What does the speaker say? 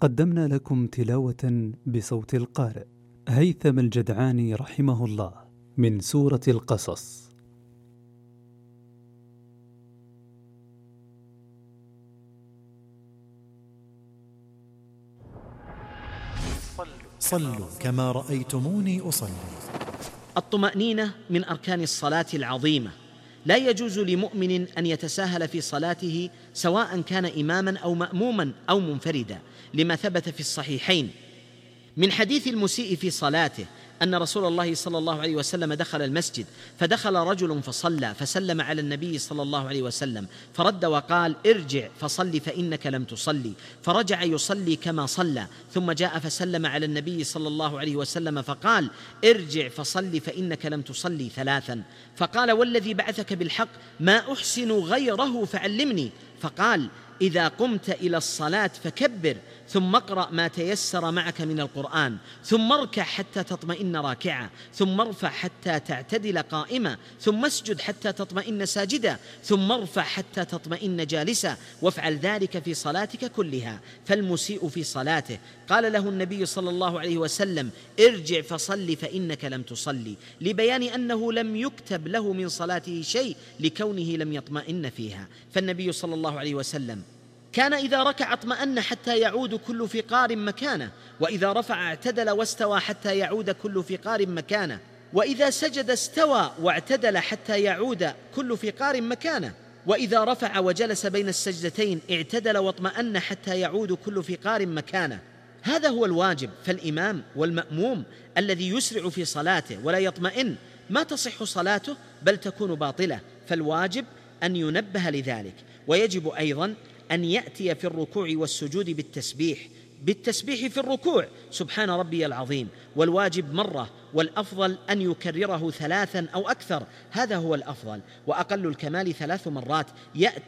قدمنا لكم تلاوة بصوت القارئ هيثم الجدعاني رحمه الله من سورة القصص. صلوا كما رأيتموني أصلي. الطمأنينة من أركان الصلاة العظيمة، لا يجوز لمؤمن أن يتساهل في صلاته سواء كان إماما أو مأموما أو منفردا، لما ثبت في الصحيحين من حديث المسيء في صلاته أن رسول الله صلى الله عليه وسلم دخل المسجد، فدخل رجل فصلى فسلم على النبي صلى الله عليه وسلم، فرد وقال: ارجع فصل فإنك لم تصلي، فرجع يصلي كما صلى، ثم جاء فسلم على النبي صلى الله عليه وسلم فقال: ارجع فصل فإنك لم تصلي ثلاثا، فقال: والذي بعثك بالحق ما أحسن غيره فعلمني، فقال: إذا قمت إلى الصلاة فكبر، ثم اقرأ ما تيسر معك من القرآن، ثم اركع حتى تطمئن راكعا، ثم ارفع حتى تعتدل قائما، ثم اسجد حتى تطمئن ساجدا، ثم ارفع حتى تطمئن جالسا، وافعل ذلك في صلاتك كلها. فالمسيء في صلاته قال له النبي صلى الله عليه وسلم: ارجع فصل فإنك لم تصلي، لبيان أنه لم يكتب له من صلاته شيء لكونه لم يطمئن فيها. فالنبي صلى الله عليه وسلم كان إذا ركع اطمأن حتى يعود كل فقار مكانه، وإذا رفع اعتدل واستوى حتى يعود كل فقار مكانه، وإذا سجد استوى واعتدل حتى يعود كل فقار مكانه، وإذا رفع وجلس بين السجدتين اعتدل واطمأن حتى يعود كل فقار مكانه. هذا هو الواجب. فالإمام والمأموم الذي يسرع في صلاته ولا يطمئن ما تصح صلاته بل تكون باطلة، فالواجب أن ينبه لذلك. ويجب أيضا أن يأتي في الركوع والسجود بالتسبيح في الركوع سبحان ربي العظيم، والواجب مرة، والأفضل أن يكرره 3 أو أكثر، هذا هو الأفضل، وأقل الكمال 3 مرات. يأتي